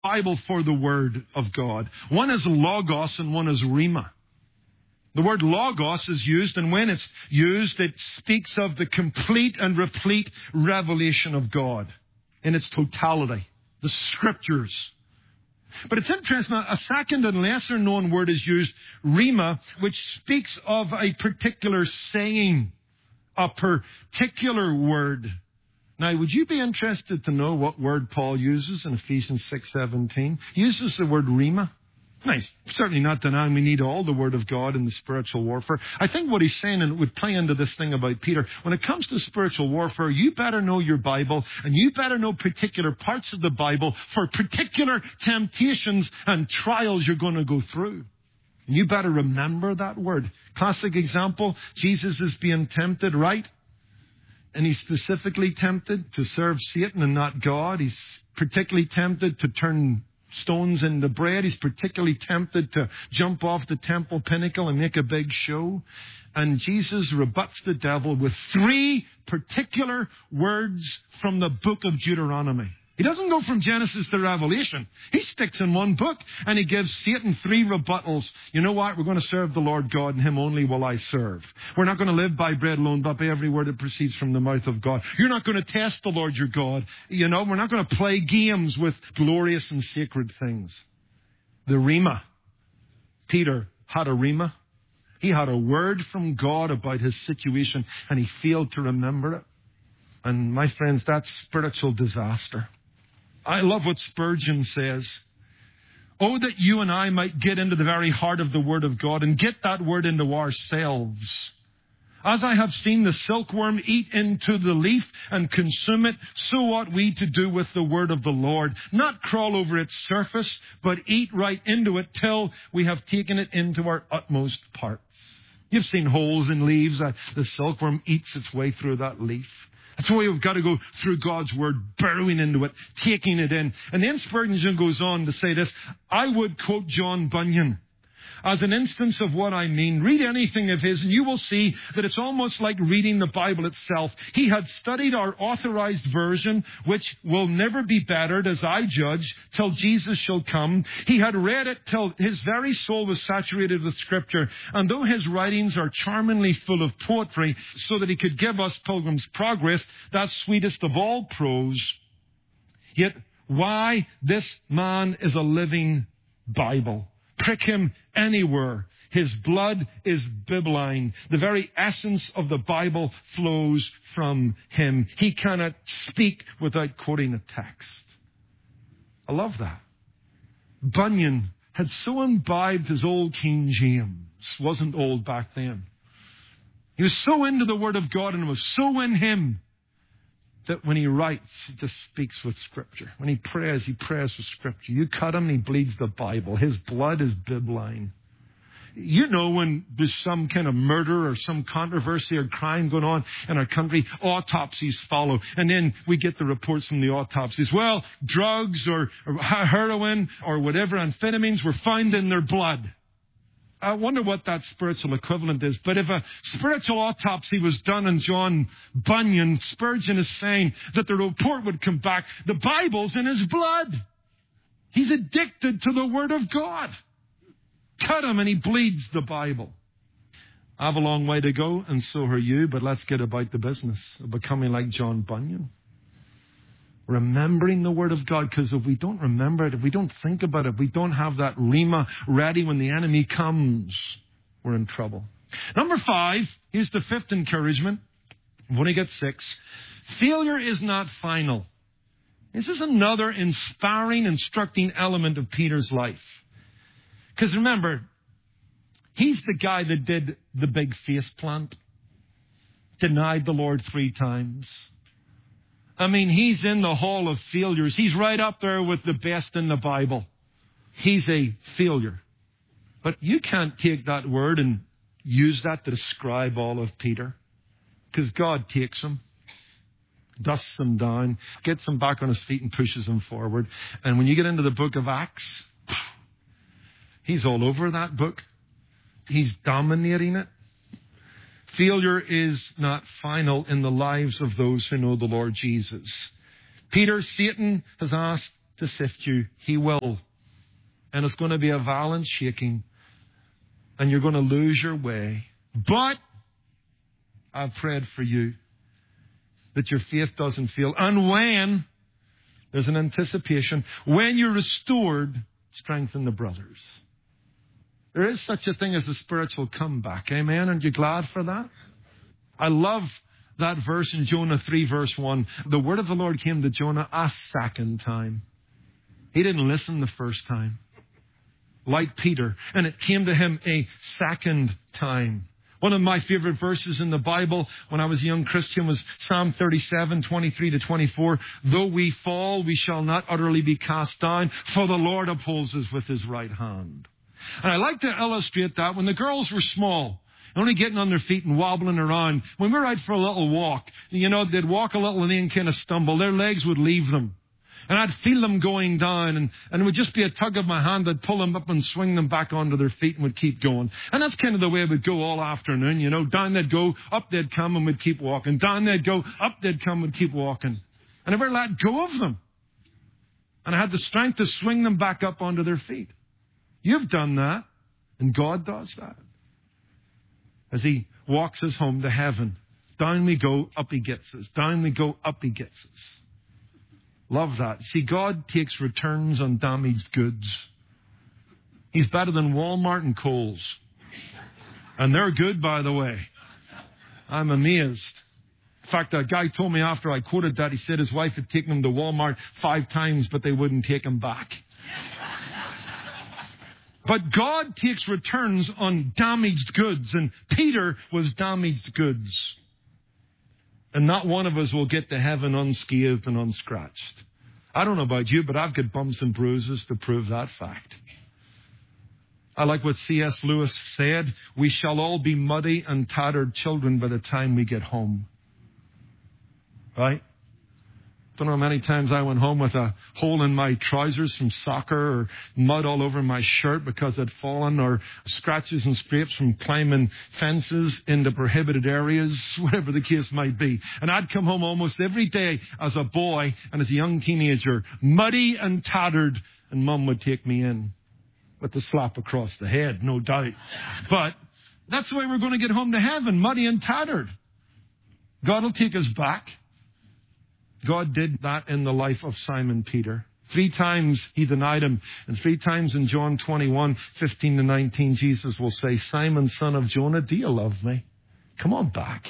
Bible for the Word of God. One is logos and one is rhema. The word logos is used, and when it's used, it speaks of the complete and replete revelation of God in its totality, the Scriptures. But it's interesting, a second and lesser known word is used, rhema, which speaks of a particular saying, a particular word. Now, would you be interested to know what word Paul uses in Ephesians 6:17? He uses the word rhema. Nice. Certainly not denying we need all the Word of God in the spiritual warfare. I think what he's saying, and it would play into this thing about Peter, when it comes to spiritual warfare, you better know your Bible, and you better know particular parts of the Bible for particular temptations and trials you're going to go through. And you better remember that word. Classic example, Jesus is being tempted, right? And he's specifically tempted to serve Satan and not God. He's particularly tempted to turn stones into bread. He's particularly tempted to jump off the temple pinnacle and make a big show. And Jesus rebuts the devil with 3 particular words from the book of Deuteronomy. He doesn't go from Genesis to Revelation. He sticks in one book, and he gives Satan 3 rebuttals. You know what? We're going to serve the Lord God, and him only will I serve. We're not going to live by bread alone, but by every word that proceeds from the mouth of God. You're not going to test the Lord your God. We're not going to play games with glorious and sacred things. The rhema. Peter had a rhema. He had a word from God about his situation, and he failed to remember it. And my friends, that's spiritual disaster. I love what Spurgeon says. Oh, that you and I might get into the very heart of the Word of God and get that Word into ourselves. As I have seen the silkworm eat into the leaf and consume it, so ought we to do with the Word of the Lord. Not crawl over its surface, but eat right into it till we have taken it into our utmost parts. You've seen holes in leaves. The silkworm eats its way through that leaf. That's why we've got to go through God's Word, burrowing into it, taking it in. And then Spurgeon goes on to say this. I would quote John Bunyan as an instance of what I mean. Read anything of his and you will see that it's almost like reading the Bible itself. He had studied our authorized version, which will never be bettered, as I judge, till Jesus shall come. He had read it till his very soul was saturated with Scripture. And though his writings are charmingly full of poetry, so that he could give us Pilgrim's Progress, that sweetest of all prose, yet why this man is a living Bible. Prick him anywhere. His blood is bibline. The very essence of the Bible flows from him. He cannot speak without quoting a text. I love that. Bunyan had so imbibed his old King James. Wasn't old back then. He was so into the Word of God and it was so in him that when he writes, he just speaks with Scripture. When he prays with Scripture. You cut him and he bleeds the Bible. His blood is bibline. You know, when there's some kind of murder or some controversy or crime going on in our country, autopsies follow. And then we get the reports from the autopsies. Well, drugs or heroin or whatever, amphetamines were found in their blood. I wonder what that spiritual equivalent is. But if a spiritual autopsy was done on John Bunyan, Spurgeon is saying that the report would come back, the Bible's in his blood. He's addicted to the Word of God. Cut him and he bleeds the Bible. I have a long way to go, and so are you, but let's get about the business of becoming like John Bunyan. Remembering the Word of God, because if we don't remember it, if we don't think about it, if we don't have that rhema ready when the enemy comes, we're in trouble. Number 5, here's the 5th encouragement. I've only got 6. Failure is not final. This is another inspiring, instructing element of Peter's life. Because remember, he's the guy that did the big face plant, denied the Lord 3 times. I mean, he's in the hall of failures. He's right up there with the best in the Bible. He's a failure. But you can't take that word and use that to describe all of Peter. Because God takes him, dusts him down, gets him back on his feet and pushes him forward. And when you get into the book of Acts, he's all over that book. He's dominating it. Failure is not final in the lives of those who know the Lord Jesus. Peter, Satan has asked to sift you. He will. And it's going to be a violent shaking. And you're going to lose your way. But I've prayed for you that your faith doesn't fail. And when there's an anticipation, when you're restored, strengthen the brothers. There is such a thing as a spiritual comeback. Amen? Aren't you glad for that? I love that verse in Jonah 3 verse 1. The word of the Lord came to Jonah a second time. He didn't listen the first time. Like Peter. And it came to him a second time. One of my favorite verses in the Bible when I was a young Christian was Psalm 37, 23 to 24. Though we fall, we shall not utterly be cast down, for the Lord upholds us with his right hand. And I like to illustrate that when the girls were small, only getting on their feet and wobbling around. When we were out for a little walk, they'd walk a little and then kind of stumble. Their legs would leave them. And I'd feel them going down, and it would just be a tug of my hand. I'd pull them up and swing them back onto their feet and would keep going. And that's kind of the way it would go all afternoon, Down they'd go, up they'd come, and we'd keep walking. Down they'd go, up they'd come, and we'd keep walking. I never let go of them. And I had the strength to swing them back up onto their feet. You've done that, and God does that. As he walks us home to heaven, down we go, up he gets us. Down we go, up he gets us. Love that. See, God takes returns on damaged goods. He's better than Walmart and Kohl's. And they're good, by the way. I'm amazed. In fact, a guy told me after I quoted that, he said his wife had taken him to Walmart 5 times, but they wouldn't take him back. But God takes returns on damaged goods, and Peter was damaged goods. And not one of us will get to heaven unscathed and unscratched. I don't know about you, but I've got bumps and bruises to prove that fact. I like what C.S. Lewis said, we shall all be muddy and tattered children by the time we get home. Right? Don't know how many times I went home with a hole in my trousers from soccer, or mud all over my shirt because I'd fallen, or scratches and scrapes from climbing fences into prohibited areas, whatever the case might be. And I'd come home almost every day as a boy and as a young teenager, muddy and tattered, and Mum would take me in with a slap across the head, no doubt. But that's the way we're going to get home to heaven, muddy and tattered. God will take us back. God did that in the life of Simon Peter. 3 times he denied him. And 3 times in John 21, 15 to 19, Jesus will say, Simon, son of Jonah, do you love me? Come on back.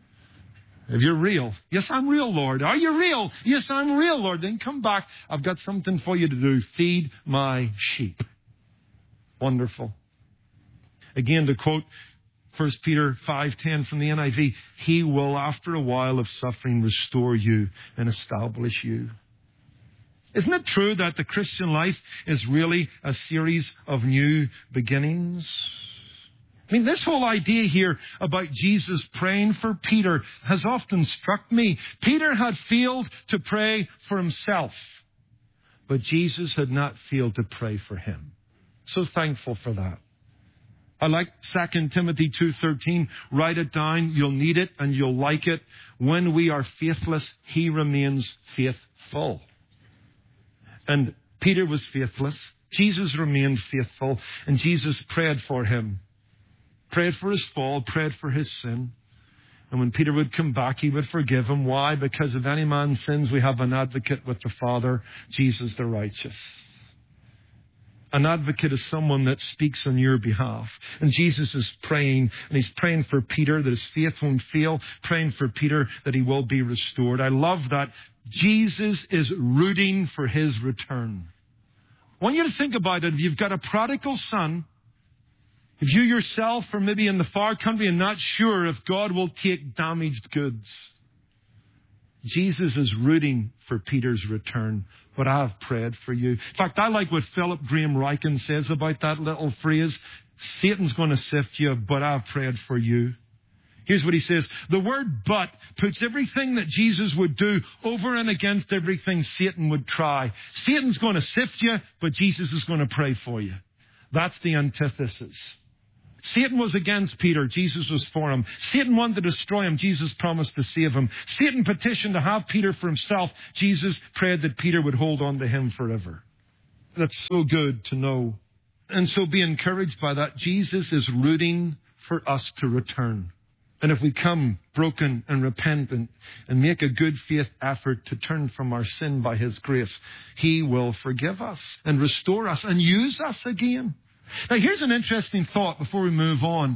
If you're real, yes, I'm real, Lord. Are you real? Yes, I'm real, Lord. Then come back. I've got something for you to do. Feed my sheep. Wonderful. Again, to quote 1 Peter 5:10 from the NIV, he will, after a while of suffering, restore you and establish you. Isn't it true that the Christian life is really a series of new beginnings? I mean, this whole idea here about Jesus praying for Peter has often struck me. Peter had failed to pray for himself, but Jesus had not failed to pray for him. So thankful for that. I like 2 Timothy 2:13. Write it down. You'll need it and you'll like it. When we are faithless, he remains faithful. And Peter was faithless. Jesus remained faithful. And Jesus prayed for him. Prayed for his fall. Prayed for his sin. And when Peter would come back, he would forgive him. Why? Because if any man sins, we have an advocate with the Father, Jesus the righteous. An advocate is someone that speaks on your behalf. And Jesus is praying, and he's praying for Peter that his faith won't fail, praying for Peter that he will be restored. I love that. Jesus is rooting for his return. I want you to think about it. If you've got a prodigal son, if you yourself are maybe in the far country and not sure if God will take damaged goods, Jesus is rooting for Peter's return, but I've prayed for you. In fact, I like what Philip Graham Ryken says about that little phrase. Satan's going to sift you, but I've prayed for you. Here's what he says. The word but puts everything that Jesus would do over and against everything Satan would try. Satan's going to sift you, but Jesus is going to pray for you. That's the antithesis. Satan was against Peter. Jesus was for him. Satan wanted to destroy him. Jesus promised to save him. Satan petitioned to have Peter for himself. Jesus prayed that Peter would hold on to him forever. That's so good to know. And so be encouraged by that. Jesus is rooting for us to return. And if we come broken and repentant and make a good faith effort to turn from our sin by His grace, He will forgive us and restore us and use us again. Now, here's an interesting thought before we move on.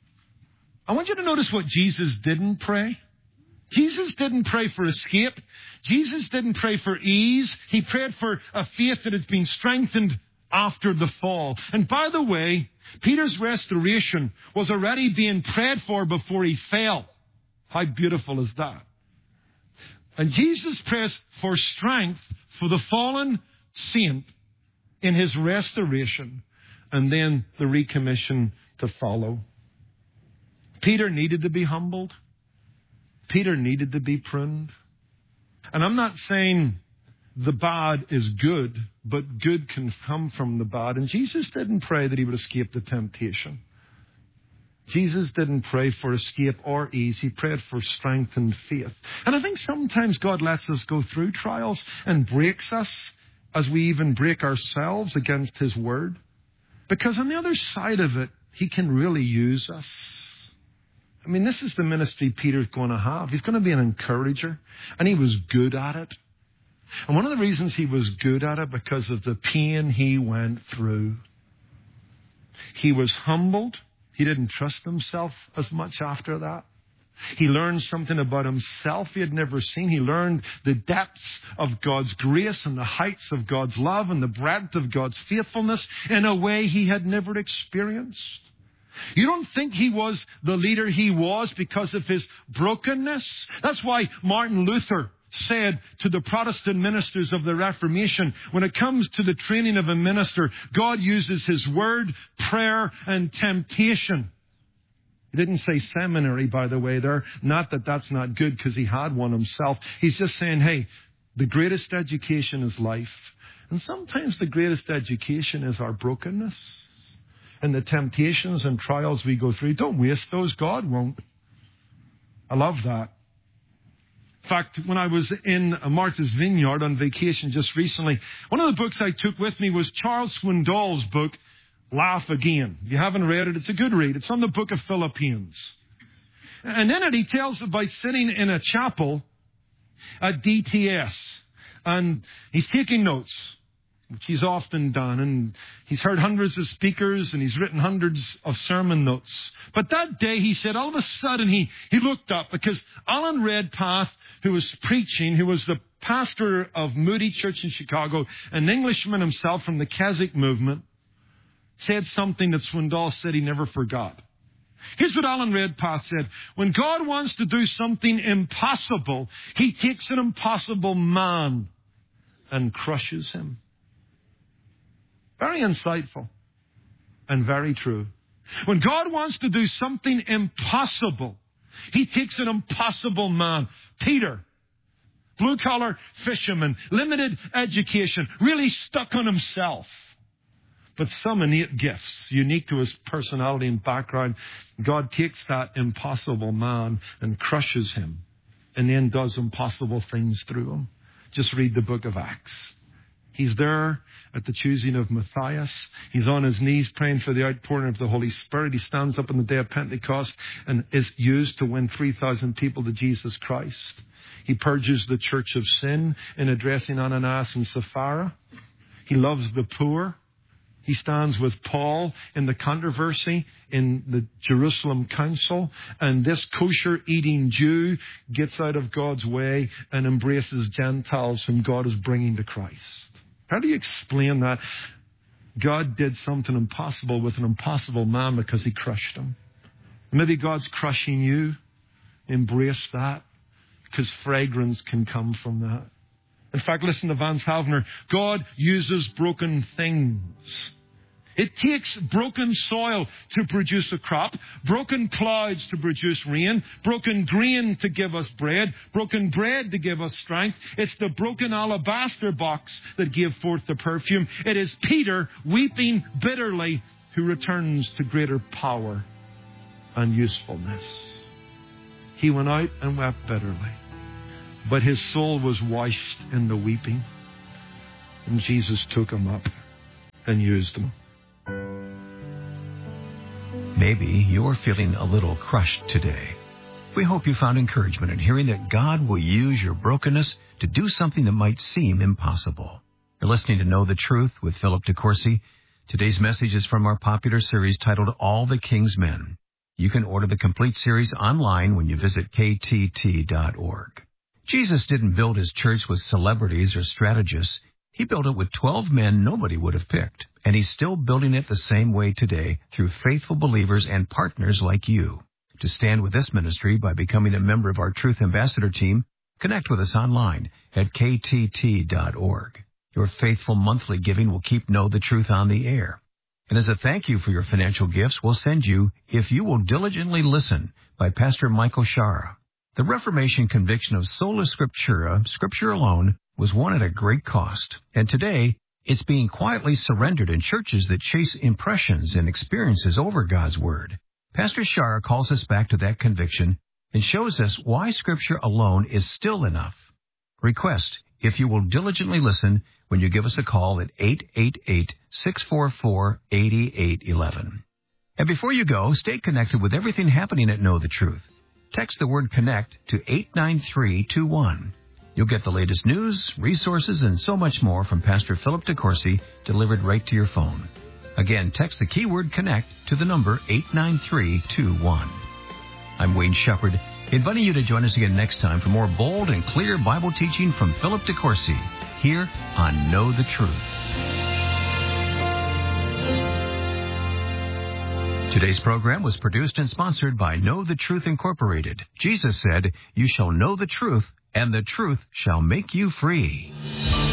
I want you to notice what Jesus didn't pray. Jesus didn't pray for escape. Jesus didn't pray for ease. He prayed for a faith that has been strengthened after the fall. And by the way, Peter's restoration was already being prayed for before he fell. How beautiful is that? And Jesus prays for strength for the fallen saint in his restoration, and then the recommission to follow. Peter needed to be humbled. Peter needed to be pruned. And I'm not saying the bad is good, but good can come from the bad. And Jesus didn't pray that he would escape the temptation. Jesus didn't pray for escape or ease. He prayed for strength and faith. And I think sometimes God lets us go through trials and breaks us as we even break ourselves against His word. Because on the other side of it, He can really use us. I mean, this is the ministry Peter's going to have. He's going to be an encourager, and he was good at it. And one of the reasons he was good at it, because of the pain he went through. He was humbled. He didn't trust himself as much after that. He learned something about himself he had never seen. He learned the depths of God's grace and the heights of God's love and the breadth of God's faithfulness in a way he had never experienced. You don't think he was the leader he was because of his brokenness? That's why Martin Luther said to the Protestant ministers of the Reformation, when it comes to the training of a minister, God uses His word, prayer, and temptation. He didn't say seminary, by the way, there. Not that that's not good, because he had one himself. He's just saying, hey, the greatest education is life. And sometimes the greatest education is our brokenness. And the temptations and trials we go through. Don't waste those. God won't. I love that. In fact, when I was in Martha's Vineyard on vacation just recently, one of the books I took with me was Charles Swindoll's book, Laugh Again. If you haven't read it, it's a good read. It's on the book of Philippians. And in it, he tells about sitting in a chapel at DTS. And he's taking notes, which he's often done. And he's heard hundreds of speakers, and he's written hundreds of sermon notes. But that day, he said, all of a sudden, he looked up, because Alan Redpath, who was preaching, who was the pastor of Moody Church in Chicago, an Englishman himself from the Keswick movement, said something that Swindoll said he never forgot. Here's what Alan Redpath said. When God wants to do something impossible, He takes an impossible man and crushes him. Very insightful and very true. When God wants to do something impossible, He takes an impossible man. Peter, blue-collar fisherman, limited education, really stuck on himself. But some innate gifts, unique to his personality and background. God takes that impossible man and crushes him, and then does impossible things through him. Just read the book of Acts. He's there at the choosing of Matthias. He's on his knees praying for the outpouring of the Holy Spirit. He stands up on the day of Pentecost and is used to win 3,000 people to Jesus Christ. He purges the church of sin in addressing Ananias and Sapphira. He loves the poor. He stands with Paul in the controversy in the Jerusalem Council. And this kosher-eating Jew gets out of God's way and embraces Gentiles whom God is bringing to Christ. How do you explain that? God did something impossible with an impossible man because He crushed him. Maybe God's crushing you. Embrace that, because fragrance can come from that. In fact, listen to Vance Havner. God uses broken things. It takes broken soil to produce a crop, broken clouds to produce rain, broken grain to give us bread, broken bread to give us strength. It's the broken alabaster box that gave forth the perfume. It is Peter weeping bitterly who returns to greater power and usefulness. He went out and wept bitterly, but his soul was washed in the weeping, and Jesus took him up and used him. Maybe you're feeling a little crushed today. We hope you found encouragement in hearing that God will use your brokenness to do something that might seem impossible. You're listening to Know the Truth with Philip DeCourcy. Today's message is from our popular series titled All the King's Men. You can order the complete series online when you visit ktt.org. Jesus didn't build his church with celebrities or strategists. He built it with 12 men nobody would have picked, and he's still building it the same way today through faithful believers and partners like you. To stand with this ministry by becoming a member of our Truth Ambassador team, connect with us online at ktt.org. Your faithful monthly giving will keep Know the Truth on the air. And as a thank you for your financial gifts, we'll send you If You Will Diligently Listen by Pastor Michael Shara. The Reformation conviction of sola scriptura, Scripture alone, was won at a great cost. And today, it's being quietly surrendered in churches that chase impressions and experiences over God's Word. Pastor Shara calls us back to that conviction and shows us why Scripture alone is still enough. Request If You Will Diligently Listen when you give us a call at 888-644-8811. And before you go, stay connected with everything happening at Know the Truth. Text the word CONNECT to 89321. You'll get the latest news, resources, and so much more from Pastor Philip DeCourcy delivered right to your phone. Again, text the keyword CONNECT to the number 89321. I'm Wayne Shepherd, inviting you to join us again next time for more bold and clear Bible teaching from Philip DeCourcy here on Know the Truth. Today's program was produced and sponsored by Know the Truth Incorporated. Jesus said, "You shall know the truth, and the truth shall make you free."